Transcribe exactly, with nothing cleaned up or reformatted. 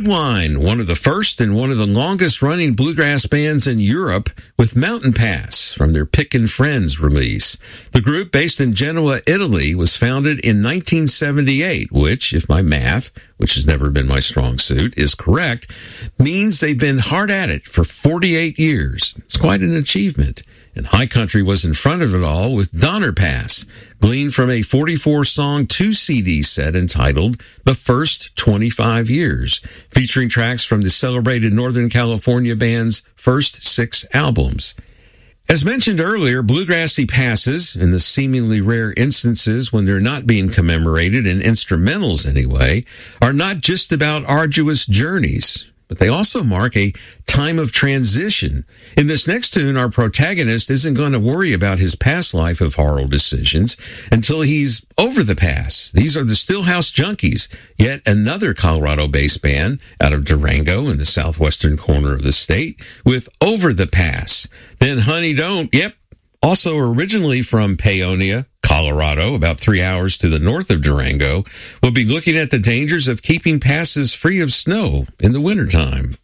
Redwine, one of the first and one of the longest-running bluegrass bands in Europe, with Mountain Pass from their Pick and Friends release. The group, based in Genoa, Italy, was founded in nineteen seventy-eight, which, if my math, which has never been my strong suit, is correct, means they've been hard at it for forty-eight years. It's quite an achievement. And High Country was in front of it all with Donner Pass, gleaned from a forty-four song two C D set entitled The First twenty-five Years, featuring tracks from the celebrated Northern California band's first six albums. As mentioned earlier, bluegrassy passes, in the seemingly rare instances when they're not being commemorated in instrumentals anyway, are not just about arduous journeys, but they also mark a time of transition. In this next tune, our protagonist isn't going to worry about his past life of horrible decisions until he's over the pass. These are the Stillhouse Junkies, yet another Colorado-based band out of Durango in the southwestern corner of the state, with Over the Pass. Then Honey Don't, yep, also originally from Paonia, Colorado, about three hours to the north of Durango, will be looking at the dangers of keeping passes free of snow in the wintertime.